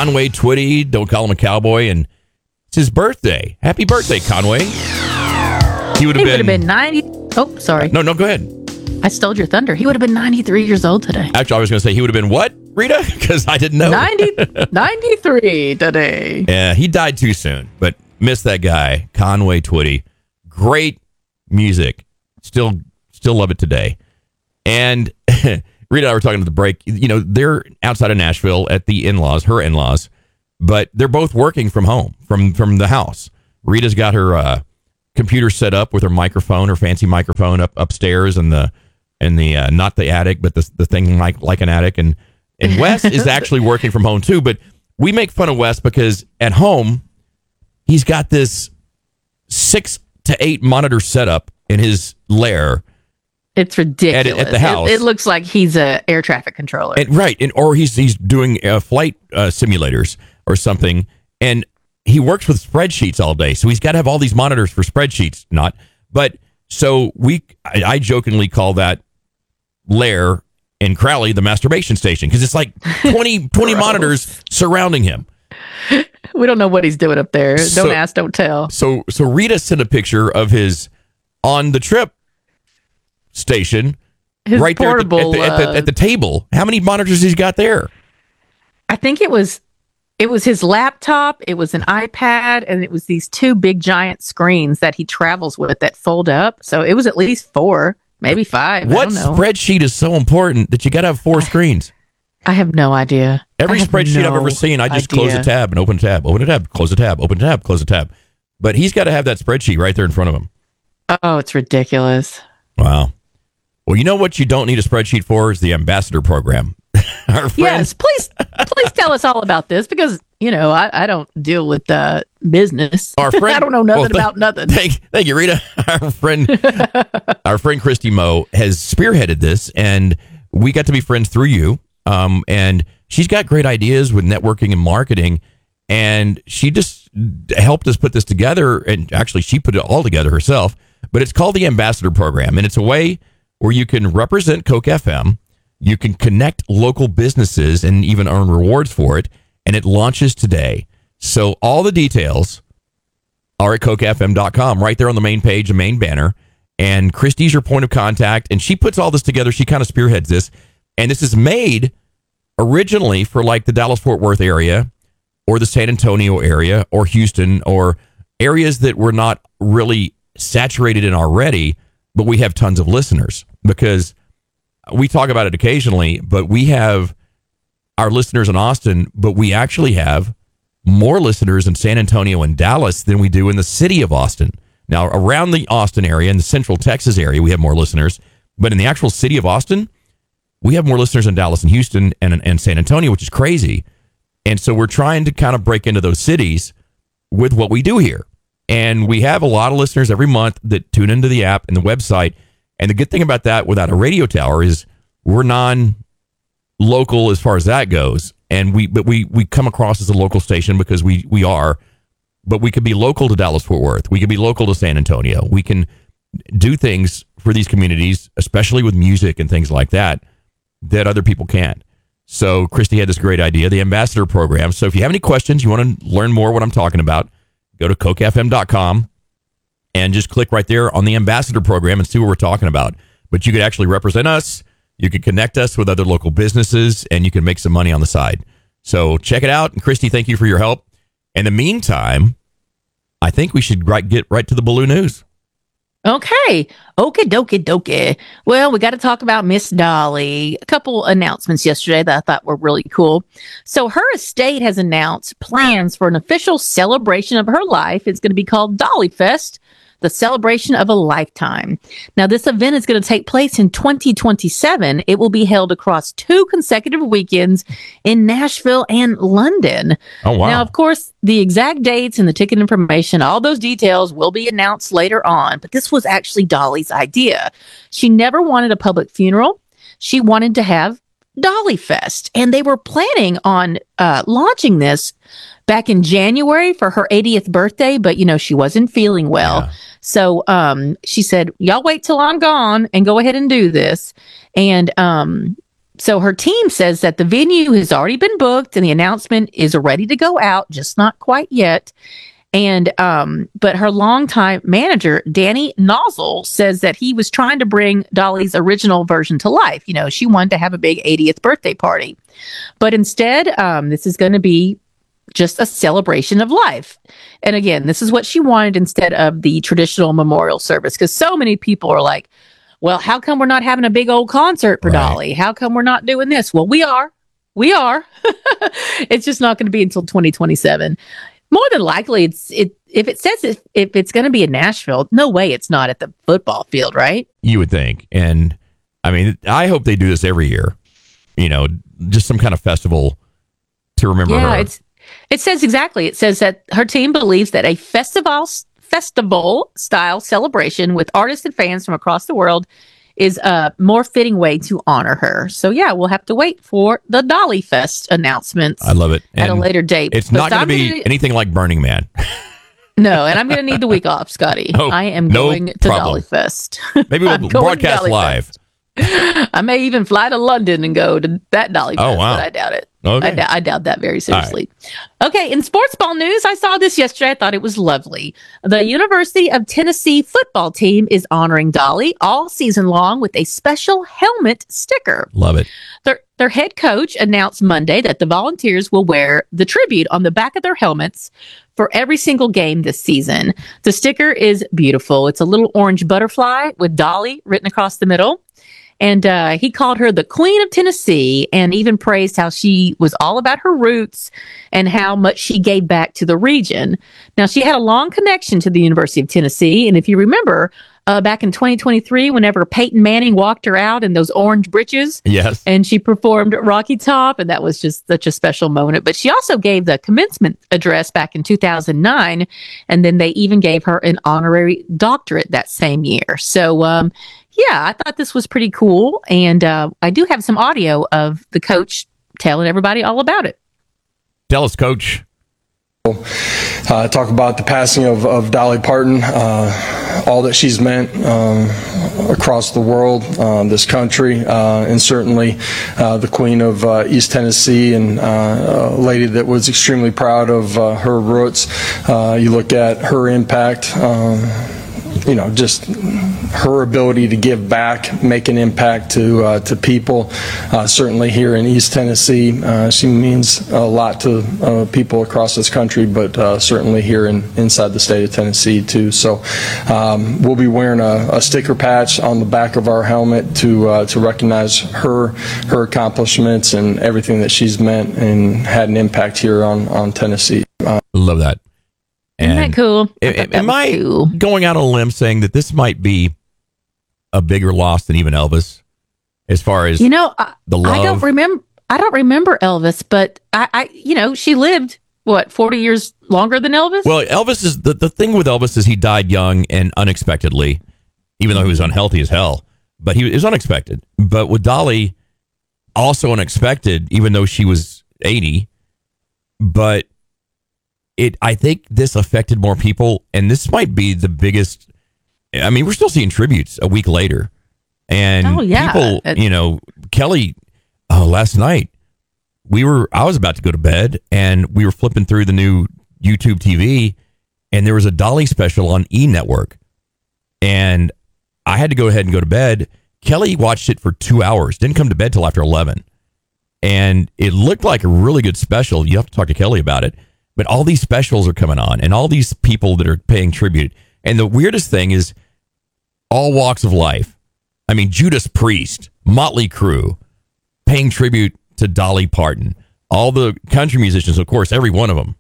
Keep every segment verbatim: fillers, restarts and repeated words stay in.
Conway Twitty. Don't call him a cowboy. And it's his birthday. Happy birthday, Conway. He would have he been, would have been ninety. Oh, sorry. No, no, go ahead. I stole your thunder. He would have been ninety-three years old today. Actually, I was going to say he would have been what, Rita? Because I didn't know. ninety, ninety-three today. Yeah, he died too soon, but miss that guy, Conway Twitty. Great music. Still, still love it today. And Rita and I were talking at the break. You know, they're outside of Nashville at the in-laws, her in-laws, but they're both working from home, from from the house. Rita's got her uh, computer set up with her microphone, her fancy microphone up upstairs in the in the uh, not the attic, but the the thing like like an attic. And and Wes is actually working from home too. But we make fun of Wes because at home he's got this six to eight monitor setup in his lair. It's ridiculous. At, at the house. It, it looks like he's a air traffic controller. And, right. And, or he's he's doing uh, flight uh, simulators or something. And he works with spreadsheets all day. So he's got to have all these monitors for spreadsheets. Not. But so we, I, I jokingly call that lair in Crowley the masturbation station because it's like twenty, twenty monitors surrounding him. We don't know what he's doing up there. Don't So- ask, don't tell. So so Rita sent a picture of his on the trip station His right portable, there at the, at, the, at, the, at the table. How many monitors he's got there? I think it was it was his laptop, it was an iPad, and it was these two big giant screens that he travels with that fold up. So it was at least four, maybe five. I What don't know. spreadsheet is so important that you got to have four screens? I have no idea. Every I have spreadsheet I've no ever seen, I just idea. close a tab and open a tab, open a tab, close a tab, open a tab, close a tab. But he's got to have that spreadsheet right there in front of him. Oh, it's ridiculous. Wow. Well, you know what you don't need a spreadsheet for is the ambassador program. Our friend, Yes, please, please tell us all about this because you know I, I don't deal with uh, business. Our friend, I don't know nothing well, th- about nothing. Thank, thank you, Rita. Our friend, our friend Christy Moe has spearheaded this, and we got to be friends through you. Um, and she's got great ideas with networking and marketing, and she just helped us put this together. And actually, she put it all together herself. But it's called the Ambassador Program, and it's a way where you can represent Coke F M. You can connect local businesses and even earn rewards for it. And it launches today. So all the details are at coke f m dot com, right there on the main page, the main banner. And Christy's your point of contact. And she puts all this together. She kind of spearheads this. And this is made originally for like the Dallas-Fort Worth area or the San Antonio area or Houston or areas that were not really saturated in already, but we have tons of listeners because we talk about it occasionally, but we have our listeners in Austin, but we actually have more listeners in San Antonio and Dallas than we do in the city of Austin. Now, around the Austin area, in the central Texas area, we have more listeners, but in the actual city of Austin, we have more listeners in Dallas and Houston and, and San Antonio, which is crazy. And so we're trying to kind of break into those cities with what we do here. And we have a lot of listeners every month that tune into the app and the website. And the good thing about that without a radio tower is we're non-local as far as that goes. And we, but we, we come across as a local station because we, we are, but we could be local to Dallas-Fort Worth. We could be local to San Antonio. We can do things for these communities, especially with music and things like that, that other people can't. So Christy had this great idea, the Ambassador Program. So if you have any questions, you want to learn more what I'm talking about, go to coke f m dot com and just click right there on the Ambassador Program and see what we're talking about. But you could actually represent us. You could connect us with other local businesses, and you can make some money on the side. So check it out. And Christy, thank you for your help. In the meantime, I think we should right, get right to the Baloo News. Okay. Okie dokie dokie. Well, we got to talk about Miss Dolly. A couple announcements yesterday that I thought were really cool. So her estate has announced plans for an official celebration of her life. It's going to be called Dolly Fest, the celebration of a lifetime. Now, this event is going to take place in twenty twenty-seven. It will be held across two consecutive weekends in Nashville and London. Oh, wow. Now, of course, the exact dates and the ticket information, all those details will be announced later on. But this was actually Dolly's idea. She never wanted a public funeral. She wanted to have Dolly Fest. And they were planning on uh, launching this back in January for her eightieth birthday. But, you know, she wasn't feeling well. Yeah. So um, she said, y'all wait till I'm gone and go ahead and do this. And um, so her team says that the venue has already been booked and the announcement is ready to go out, just not quite yet. And um, but her longtime manager, Danny Nozzle, says that he was trying to bring Dolly's original version to life. You know, she wanted to have a big eightieth birthday party, but instead, um, this is going to be just a celebration of life. And again, this is what she wanted instead of the traditional memorial service, because so many people are like, well, how come we're not having a big old concert for right. Dolly? How come we're not doing this? Well, we are. We are. It's just not going to be until twenty twenty-seven. More than likely, it's it. If it says if, if it's going to be in Nashville, no way it's not at the football field, right? You would think. And I mean, I hope they do this every year. You know, just some kind of festival to remember yeah, her. It's, it says exactly. It says that her team believes that a festival festival style celebration with artists and fans from across the world is a more fitting way to honor her. So yeah, we'll have to wait for the Dolly Fest announcements. I love it. At and a later date. It's but not going to be gonna, anything like Burning Man. No, and I'm going to need the week off, Scotty. Oh, I am no going to problem. Dolly Fest. Maybe we'll broadcast live. Fest. I may even fly to London and go to that Dolly Fest, oh, wow. but I doubt it. Okay. I, d- I doubt that very seriously. Right. Okay, in sports ball news, I saw this yesterday. I thought it was lovely. The University of Tennessee football team is honoring Dolly all season long with a special helmet sticker. Love it. Their, their head coach announced Monday that the Volunteers will wear the tribute on the back of their helmets for every single game this season. The sticker is beautiful. It's a little orange butterfly with Dolly written across the middle. And uh, he called her the Queen of Tennessee and even praised how she was all about her roots and how much she gave back to the region. Now, she had a long connection to the University of Tennessee. And if you remember, uh, back in twenty twenty-three, whenever Peyton Manning walked her out in those orange breeches, yes, and she performed Rocky Top, and that was just such a special moment. But she also gave the commencement address back in two thousand nine, and then they even gave her an honorary doctorate that same year. So, um, yeah, I thought this was pretty cool, and uh, I do have some audio of the coach telling everybody all about it. Tell us, Coach. Uh, talk about the passing of, of Dolly Parton, uh, all that she's meant um, across the world, uh, this country, uh, and certainly uh, the Queen of uh, East Tennessee, and uh, a lady that was extremely proud of uh, her roots. Uh, you look at her impact. Um, you know, just her ability to give back, make an impact to uh, to people. Uh, certainly here in East Tennessee, uh, she means a lot to uh, people across this country, but uh, certainly here in inside the state of Tennessee too. So um, we'll be wearing a, a sticker patch on the back of our helmet to uh, to recognize her her accomplishments and everything that she's meant and had an impact here on on Tennessee. Uh, Love that. And Isn't that cool? Am, am I cool. going out on a limb saying that this might be a bigger loss than even Elvis, as far as you know? I, the love? I don't remember. I don't remember Elvis, but I, I, you know, she lived what forty years longer than Elvis. Well, Elvis is the the thing with Elvis is he died young and unexpectedly, even though he was unhealthy as hell. But he it was unexpected. But with Dolly, also unexpected, even though she was eighty, but. It, I think this affected more people, and this might be the biggest. I mean, we're still seeing tributes a week later, and oh, yeah. people, it, you know, Kelly. Uh, last night, we were. I was about to go to bed, and we were flipping through the new YouTube T V, and there was a Dolly special on E! Network, and I had to go ahead and go to bed. Kelly watched it for two hours, didn't come to bed till after eleven, and it looked like a really good special. You have to talk to Kelly about it. But all these specials are coming on, and all these people that are paying tribute. And the weirdest thing is all walks of life. I mean, Judas Priest, Motley Crue, paying tribute to Dolly Parton. All the country musicians, of course, every one of them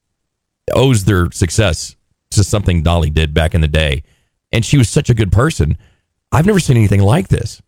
owes their success to something Dolly did back in the day. And she was such a good person. I've never seen anything like this.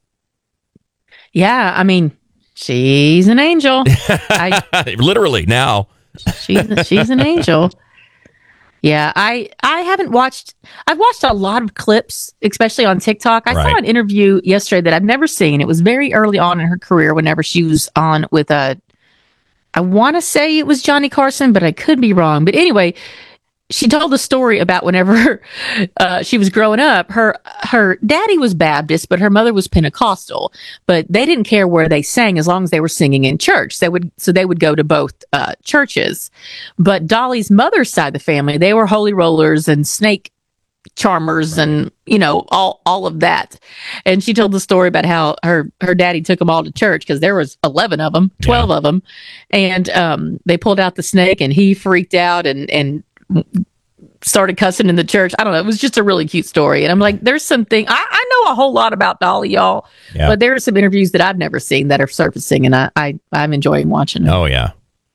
Yeah, I mean, she's an angel. I, Literally, now. she's she's an angel. Yeah, I I haven't watched. I've watched a lot of clips, especially on TikTok. I right. saw an interview yesterday that I've never seen. It was very early on in her career. Whenever she was on with a, I want to say it was Johnny Carson, but I could be wrong. But anyway, she told the story about whenever uh, she was growing up, her her daddy was Baptist, but her mother was Pentecostal. But they didn't care where they sang as long as they were singing in church. They would so they would go to both uh, churches. But Dolly's mother's side of the family, they were holy rollers and snake charmers and, you know, all all of that. And she told the story about how her her daddy took them all to church because there was eleven of them, twelve yeah. of them, and um, they pulled out the snake and he freaked out and and started cussing in the church. I don't know. It was just a really cute story. And I'm like, there's something, I, I know a whole lot about Dolly, y'all, yeah. but there are some interviews that I've never seen that are surfacing, and I, I, I'm enjoying watching them. Oh, yeah.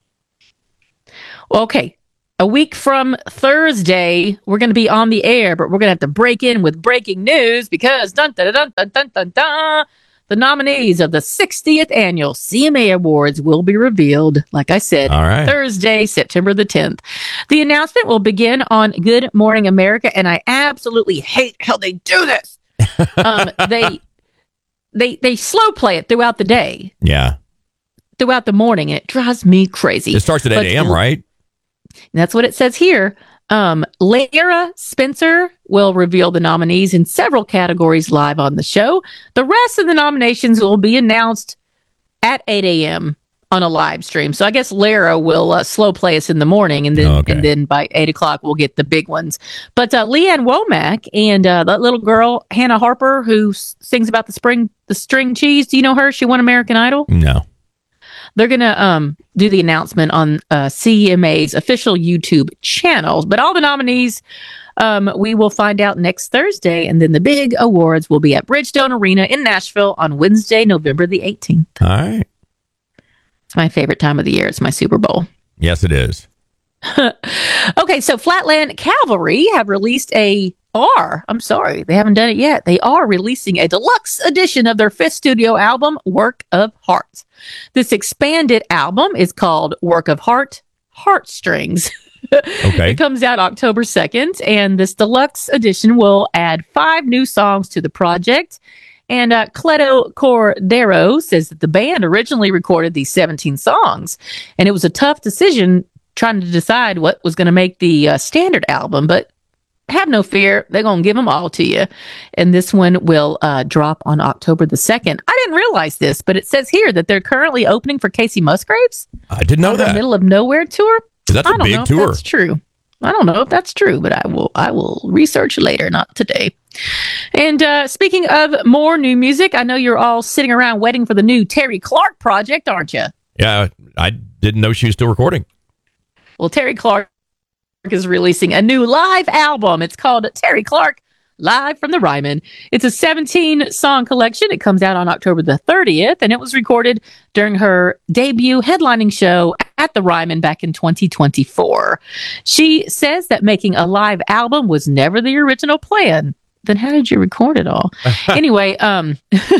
Okay. A week from Thursday, we're going to be on the air, but we're going to have to break in with breaking news because dun, dun, dun, dun, dun, dun, dun, the nominees of the sixtieth Annual C M A Awards will be revealed, like I said, All right. Thursday, September the tenth. The announcement will begin on Good Morning America, and I absolutely hate how they do this. um, they they they slow play it throughout the day. Yeah. Throughout the morning, and it drives me crazy. It starts at eight a.m., right? That's what it says here. Um, Lara Spencer will reveal the nominees in several categories live on the show. The rest of the nominations will be announced at eight a.m. on a live stream. So I guess Lara will uh, slow play us in the morning, and then oh, okay. and then by eight o'clock we'll get the big ones. But uh, Leanne Womack and uh, that little girl Hannah Harper who s- sings about the spring the string cheese. Do you know her? She won American Idol. No. They're going to um, do the announcement on uh, C M A's official YouTube channels. But all the nominees, um, we will find out next Thursday. And then the big awards will be at Bridgestone Arena in Nashville on Wednesday, November the eighteenth. All right. It's my favorite time of the year. It's my Super Bowl. Yes, it is. Okay, so Flatland Cavalry have released a are, I'm sorry, they haven't done it yet. They are releasing a deluxe edition of their fifth studio album, Work of Heart. This expanded album is called Work of Heart, Heartstrings. Okay. It comes out October second, and this deluxe edition will add five new songs to the project. And uh, Cleto Cordero says that the band originally recorded these seventeen songs, and it was a tough decision trying to decide what was going to make the uh, standard album, but have no fear. They're going to give them all to you. And this one will uh, drop on October the second. I didn't realize this, but it says here that they're currently opening for Casey Musgraves. I didn't know that. The Middle of Nowhere tour. That's a I don't big know tour. If that's true. I don't know if that's true, but I will I will research later, not today. And uh, speaking of more new music, I know you're all sitting around waiting for the new Terry Clark project, aren't you? Yeah, I didn't know she was still recording. Well, Terry Clark is releasing a new live album. It's called Terry Clark Live from the Ryman. It's a seventeen song collection. It comes out on October the thirtieth, and it was recorded during her debut headlining show at the Ryman back in twenty twenty-four. She says that making a live album was never the original plan. Then how did you record it all? Anyway, um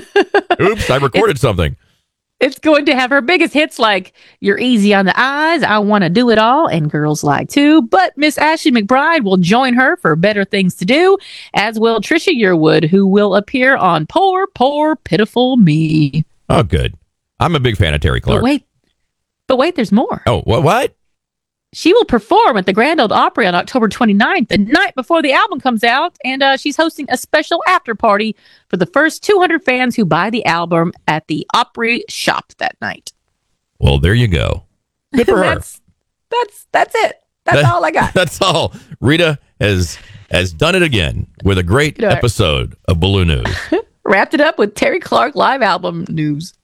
oops, I recorded something. It's going to have her biggest hits like You're Easy on the Eyes, I Want to Do It All, and Girls Like To. But Miss Ashley McBryde will join her for Better Things to Do, as will Trisha Yearwood, who will appear on Poor, Poor, Pitiful Me. Oh, good. I'm a big fan of Terry Clark. But wait, but wait, there's more. Oh, what? What? She will perform at the Grand Ole Opry on October twenty-ninth, the night before the album comes out, and uh, she's hosting a special after party for the first two hundred fans who buy the album at the Opry shop that night. Well, there you go. Good for her. that's, that's that's it. That's that, all I got. That's all. Rita has has done it again with a great you know, episode of Balloon News. Wrapped it up with Terry Clark live album news.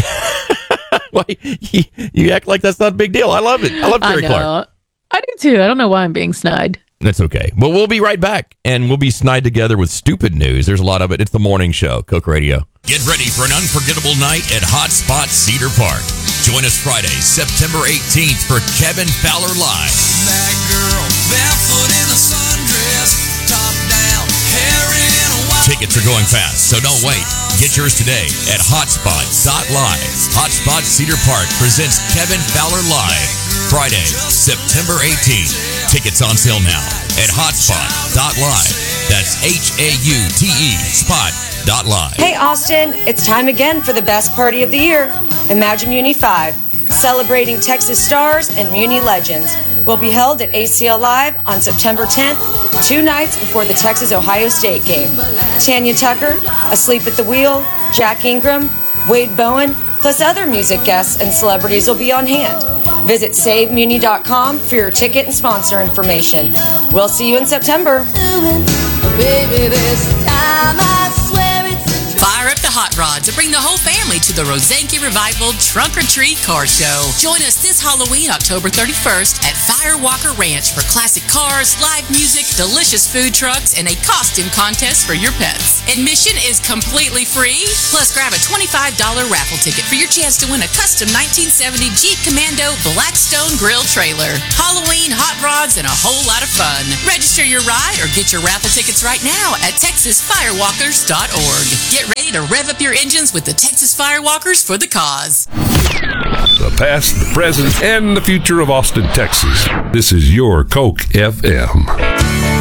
Why you, you act like that's not a big deal? I love it. I love Terry I Clark. I do too. I don't know why I'm being snide. That's okay. Well, we'll be right back, and we'll be snide together with stupid news. There's a lot of it. It's the morning show, Coke Radio. Get ready for an unforgettable night at Hotspot Cedar Park. Join us Friday, September eighteenth for Kevin Fowler Live. That girl, barefoot in a sundress, top down, hair in a white. Tickets are going fast, so don't wait. Get yours today at hotspot dot live. Hotspot Cedar Park presents Kevin Fowler Live, Friday, September eighteenth. Tickets on sale now at hotspot dot live. That's H A U T E spot dot live. Hey, Austin, it's time again for the best party of the year, Imagine Uni five. celebrating Texas stars and Muni legends, will be held at A C L Live on September tenth, two nights before the Texas-Ohio State game. Tanya Tucker, Asleep at the Wheel, Jack Ingram, Wade Bowen, plus other music guests and celebrities will be on hand. Visit save muni dot com for your ticket and sponsor information. We'll see you in September. Baby, this time I swear it's the truth. Fire up the hot rods and bring the whole family to the Rosanke Revival Trunk or Treat Car Show. Join us this Halloween, October thirty-first at Firewalker Ranch for classic cars, live music, delicious food trucks, and a costume contest for your pets. Admission is completely free. Plus, grab a twenty-five dollars raffle ticket for your chance to win a custom nineteen seventy Jeep Commando Blackstone Grill trailer. Halloween, hot rods, and a whole lot of fun. Register your ride or get your raffle tickets right now at texas firewalkers dot org. Get ready to rev up your engines with the Texas Firewalkers for the cause. The past, the present, and the future of Austin, Texas. This is your Coke F M.